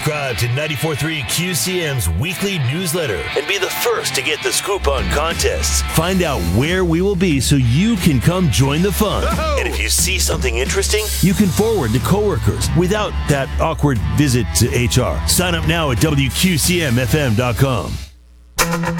Subscribe to 94.3 QCM's weekly newsletter and be the first to get the scoop on contests. Find out where we will be so you can come join the fun. Oh. And if you see something interesting, you can forward to coworkers without that awkward visit to HR. Sign up now at WQCMFM.com.